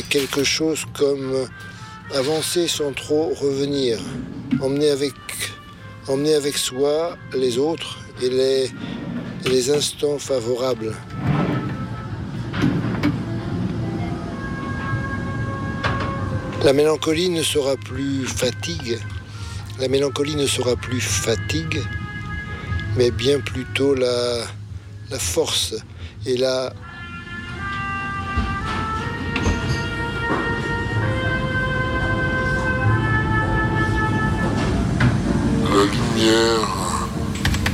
quelque chose comme avancer sans trop revenir, emmener avec soi les autres et les instants favorables. La mélancolie ne sera plus fatigue, mais bien plutôt la force et la lumière